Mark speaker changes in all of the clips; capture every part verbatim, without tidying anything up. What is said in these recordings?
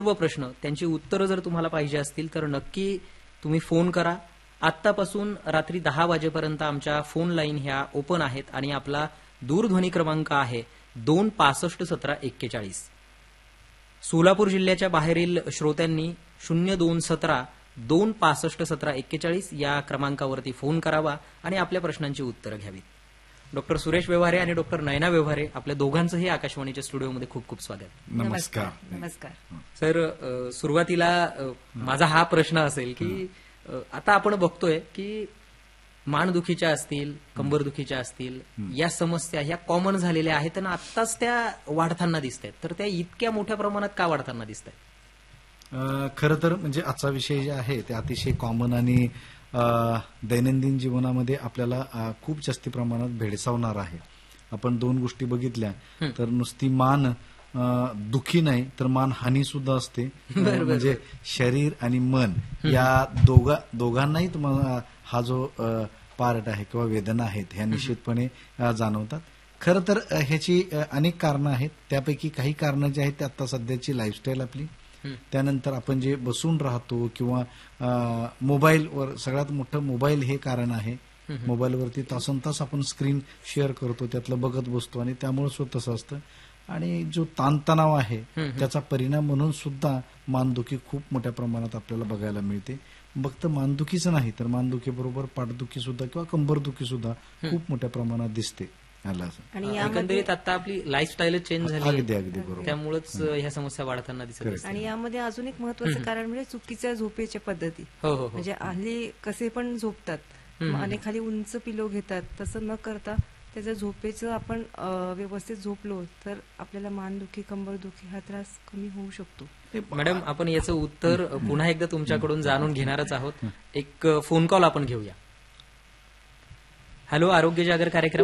Speaker 1: सर्व प्रश्न त्यांची उत्तरं जर तुम्हाला पाहिजे असतील तर नक्की तुम्ही फोन करा. आत्तापासून रात्री दहा वाजेपर्यंत आमच्या फोन लाईन ह्या ओपन आहेत आणि आपला दूरध्वनी क्रमांक आहे दोन पासष्ट सतरा एक्केचाळीस. सोलापूर जिल्ह्याच्या बाहेरील श्रोत्यांनी शून्य दोन सतरा दोन पासष्ट सतरा एक्केचाळीस या क्रमांकावरती फोन करावा आणि आपल्या प्रश्नांची उत्तरं घ्यावीत. डॉक्टर सुरेश व्यवहारे आणि डॉक्टर नयना व्यवहारे आपल्या दोघांचंही आकाशवाणीच्या स्टुडिओमध्ये खूप खूप स्वागत.
Speaker 2: नमस्कार.
Speaker 3: नमस्कार.
Speaker 1: सर, सुरुवातीला माझा हा प्रश्न असेल की आता आपण बघतोय की मानदुखीच्या असतील, कंबरदुखीच्या असतील, या समस्या ह्या कॉमन झालेल्या आहेत आणि आत्ताच त्या वाढताना दिसत आहेत. तर त्या इतक्या मोठ्या प्रमाणात का वाढताना दिसत आहेत?
Speaker 2: खरं तर म्हणजे आजचा विषय जे आहे ते अतिशय कॉमन आणि दैनंदिन जीवनामध्ये आपल्याला खूप जास्ती प्रमाणात भेडसावणार आहे. आपण दोन गोष्टी बघितल्या तर नुसती मान दुखी नाही तर मानहानी सुद्धा असते. म्हणजे शरीर आणि मन या दोघा दोघांनाही तुम्हाला हा जो पार्ट आहे किंवा वेदना आहेत ह्या निश्चितपणे जाणवतात. खरं तर ह्याची अनेक कारणं आहेत. त्यापैकी काही कारणं जी आहेत ते आता सध्याची लाईफस्टाईल आपली, त्यानंतर आपण जे बसून राहतो किंवा मोबाईलवर, सगळ्यात मोठं मोबाईल हे कारण आहे. मोबाईलवरती तासन तास आपण स्क्रीन शेअर करतो, त्यातलं बघत बसतो आणि त्यामुळे सुद्धा तसं असतं. आणि जो ताणतणाव आहे त्याचा परिणाम म्हणून सुद्धा मानदुखी खूप मोठ्या प्रमाणात आपल्याला बघायला मिळते. फक्त मानदुखीच नाही तर मानदुखी बरोबर पाठदुखी सुद्धा किंवा कंबरदुखी सुद्धा खूप मोठ्या प्रमाणात दिसते.
Speaker 1: आणि एकंदरीत आता आपली लाईफस्टाईलच चेंज झाली,
Speaker 2: अगदी अगदी बरोबर,
Speaker 1: त्यामुळेच ह्या समस्या वाढताना दिसत असतात.
Speaker 3: आणि यामध्ये अजून एक महत्वाचं कारण म्हणजे चुकीच्या झोपेच्या पद्धती. म्हणजे हल्ली कसे पण झोपतात, अनेक खाली उंच पिलो घेतात. तसं न करता त्याच्या झोपेचं आपण व्यवस्थित झोपलो तर आपल्याला मानदुखी, कंबरदुखी हा त्रास कमी होऊ शकतो.
Speaker 1: मॅडम, आपण याचं उत्तर पुन्हा एकदा तुमच्याकडून जाणून घेणारच आहोत. एक फोन कॉल आपण घेऊया. हॅलो, आरोग्य जागर कार्यक्रम.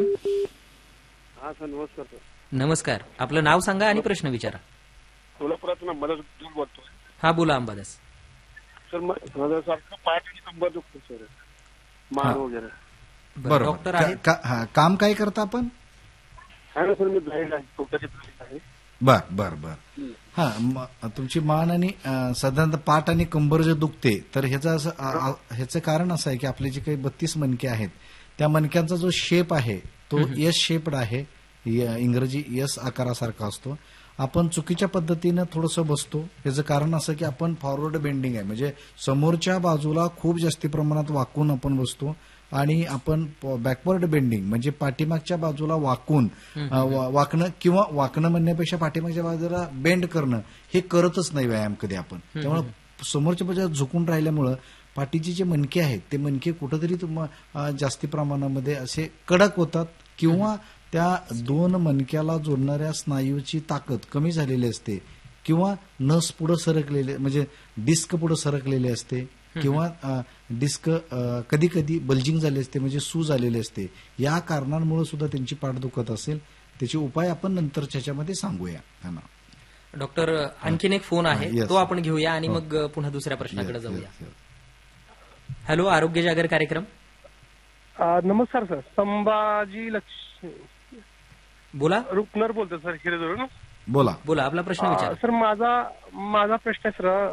Speaker 4: हा सर, नमस्कार. सर
Speaker 1: नमस्कार. आपलं नाव सांगा आणि प्रश्न विचारा.
Speaker 4: सोलापुरातून अंबादास बोलतोय.
Speaker 1: हा, बोला अंबादास.
Speaker 4: सर माझं सारखं पाठ आणि कंबर दुखतो सर, मान वगैरे.
Speaker 1: डॉक्टर आहे?
Speaker 2: काम काय करता आपण?
Speaker 4: आहे ना सर, मी ब्लाइंड आहे, पोटाची ब्लाइंड आहे.
Speaker 2: बर बर बर हा, तुमची मान आणि साधारणतः पाठ आणि कंबर जे दुखते तर ह्याचं ह्याचं कारण असं आहे की आपले जे काही बत्तीस मणके आहेत त्या मणक्यांचा जो शेप आहे तो यस शेप्ड आहे. इंग्रजी यस आकारासारखा असतो. आपण चुकीच्या पद्धतीनं थोडंसं बसतो. याचं कारण असं की आपण फॉरवर्ड बेंडिंग आहे, म्हणजे समोरच्या बाजूला खूप जास्ती प्रमाणात वाकून आपण बसतो आणि आपण बॅकवर्ड बेंडिंग म्हणजे पाठीमागच्या बाजूला वाकून वाकणं किंवा वाकणं म्हणण्यापेक्षा पाठीमागच्या बाजूला बेंड करणं हे करतच नाही व्यायाम कधी आपण. त्यामुळे समोरच्या बाजूला झुकून राहिल्यामुळं पाठीचे जे मणके आहेत ते मणके कुठंतरी जास्ती प्रमाणामध्ये असे कडक होतात किंवा त्या दोन मणक्याला जोडणाऱ्या स्नायूची ताकद कमी झालेली असते किंवा नस पुढे सरकलेले म्हणजे डिस्क पुढे सरकलेले असते किंवा डिस्क कधी कधी बल्जिंग झाले असते म्हणजे सूज आलेली असते. या कारणांमुळे सुद्धा त्यांची पाठ दुखत असेल. त्याचे उपाय आपण नंतरच्या ह्याच्यामध्ये सांगूया.
Speaker 1: डॉक्टर, आणखीन एक फोन आहे, तो आपण घेऊया आणि मग पुन्हा दुसऱ्या प्रश्नाकडे जाऊया. हॅलो, आरोग्य जागर कार्यक्रम.
Speaker 4: नमस्कार सर, संभाजी लक्ष्मी
Speaker 1: बोला.
Speaker 4: रुपनर बोलतो सर, हिरेजवळून.
Speaker 2: बोला
Speaker 1: बोला आपला प्रश्न विचारा.
Speaker 4: सर माझा माझा प्रश्न आहे सर,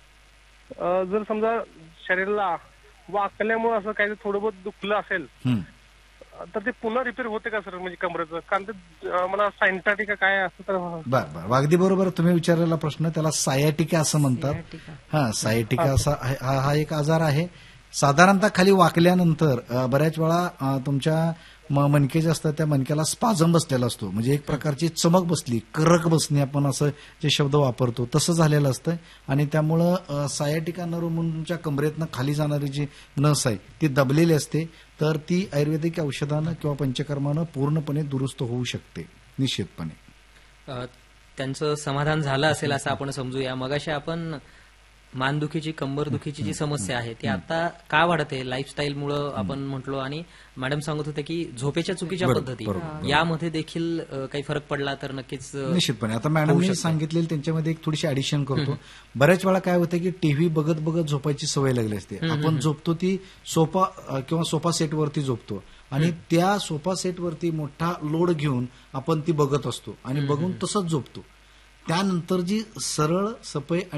Speaker 4: जर समजा शरीराला वाकल्यामुळे असं काही थोडं बहुत दुखलं असेल तर ते पुन्हा रिपेअर होते का सर, म्हणजे कमरेचं? कारण ते मला सायंटाटिका काय असं तर.
Speaker 2: बर बर अगदी बरोबर तुम्ही विचारलेला प्रश्न, त्याला सायाटिका असं म्हणतात. हा, सायाटिका असा हा एक आजार आहे. साधारणतः खाली वाकल्यानंतर बऱ्याच वेळा तुमच्या मणके जे असतात त्या मणक्याला स्पाझम बसलेला असतो, म्हणजे एक प्रकारची चमक बसली, करक बसणे आपण असं जे शब्द वापरतो तसं झालेलं असतं. आणि त्यामुळं सायाटिका नर्व म्हणून तुमच्या कमरेतनं खाली जाणारी जी नस आहे ती दबलेली असते. तर ती आयुर्वेदिक औषधानं किंवा पंचकर्मानं पूर्णपणे दुरुस्त होऊ शकते निश्चितपणे.
Speaker 1: त्यांचं समाधान झालं असेल असं आपण समजूया. मगाशी आपण मानदुखीची, कंबरदुखीची जी समस्या आहे ती आता का वाढते, लाईफस्टाईलमुळे आपण म्हटलो. आणि मॅडम सांगत होते की झोपेच्या चुकीच्या पद्धती यामध्ये देखील काही फरक पडला तर नक्कीच
Speaker 2: निश्चितपणे. आता मॅडमने सांगितलेलं त्यांच्यामध्ये एक थोडीशी ऍडिशन करतो. बऱ्याच वेळा काय होतं की टीव्ही बघत बघत झोपायची सवय लागली असते. आपण झोपतो ती सोफा किंवा सोफा सेटवरती झोपतो आणि त्या सोफा सेटवरती मोठा लोड घेऊन आपण ती बघत असतो आणि बघून तसंच झोपतो. त्यानंतर जी सरळ सपय